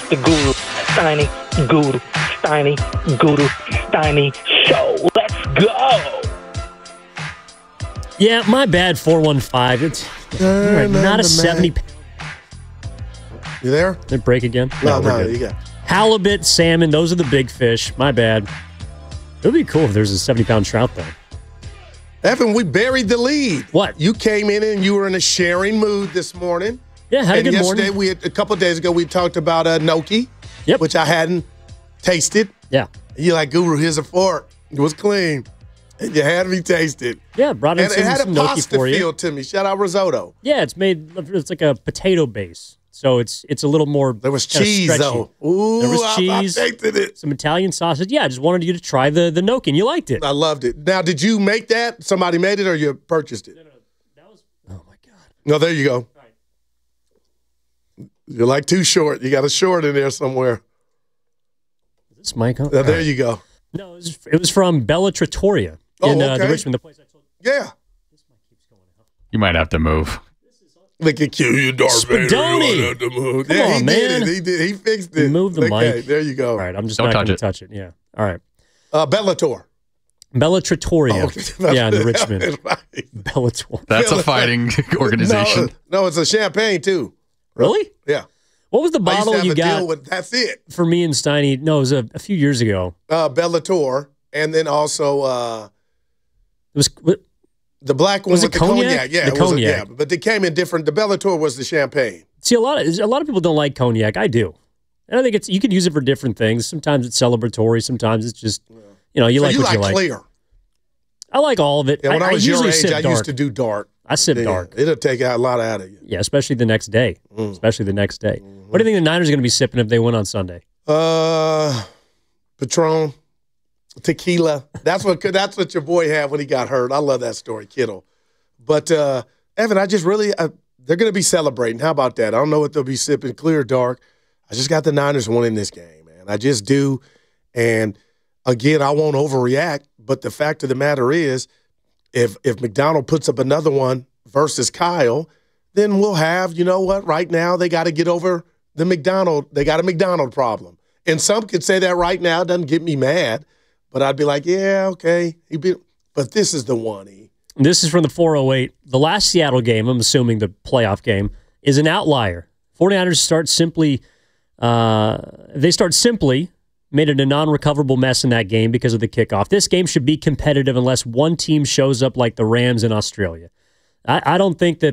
the Guru, Steiny, Guru, Steiny, Guru, Steiny Show. Let's go. Yeah, my bad, 415. It's right, not a 70. You there? Did it break again? No, we're you got halibut, salmon, those are the big fish. My bad. It would be cool if there's a 70-pound trout, though. Evan, we buried the lead. What? You came in and you were in a sharing mood this morning. Yeah, had a good yesterday, morning. a couple of days ago, we talked about gnocchi, which I hadn't tasted. Yeah. You're like, Guru, here's a fork. It was clean. And you had me taste it. Yeah, brought in and some it had some a gnocchi pasta for you. feel to me. Shout out risotto. Yeah, it's like a potato base. So it's a little more. There was cheese, though. Ooh, there was cheese. I tasted it. Some Italian sausage. Yeah, I just wanted you to try the gnocchi, and you liked it. I loved it. Now, did you make that? Somebody made it, or you purchased it? No. That was. Oh my god. No, there you go. All right. You're like too short. You got a short in there somewhere. Is this Michael? Now, there you go. No, it was from Bella Trattoria in the Richmond, the place I told you. Yeah. This mic keeps going out. You might have to move. Look at you, Darth Vader. Spadoni. Yeah, on, he man. did it. He did. He fixed it. Move the okay, mic. There you go. All right, I'm just Don't not going to touch touch it. Yeah. All right. Bellator. Bella Trattoria. Oh, okay. Yeah, in the Richmond. Right. Bellator. That's a fighting organization. No, it's a champagne too. Really? Yeah. What was the I used to bottle have you a got deal with, that's it. for me and Steiny? No, it was a few years ago. Bellator, and then also It was the black one Was with it the cognac? cognac. Yeah, The it was cognac. but they came in different. The Bellator was the champagne. see a lot of people don't like cognac. I do, and I think you can use it for different things. Sometimes it's celebratory. Sometimes it's just you So like you what you like. clear. I like all of it. Yeah, when I was your usually age, sip I dark. used to do dark. I sip Yeah, dark. It'll take a lot out of you. Yeah, especially the next day. Especially the next day. What do you think the Niners are going to be sipping if they win on Sunday? Patron, tequila. That's what your boy had when he got hurt. I love that story, Kittle. But Evan, I just really they're going to be celebrating. How about that? I don't know what they'll be sipping, clear or dark. I just got the Niners winning this game, man. I just do. And again, I won't overreact. But the fact of the matter is, if McDonald puts up another one versus Kyle, then we'll have, you know what, right now they got to get over the McDonald. They got a McDonald problem. And some could say that right now. It doesn't get me mad. But I'd be like, yeah, okay. But this is the one, E. This is from the 408. The last Seattle game, I'm assuming the playoff game, is an outlier. 49ers start simply, made it a non-recoverable mess in that game because of the kickoff. This game should be competitive unless one team shows up like the Rams in Australia. I don't think that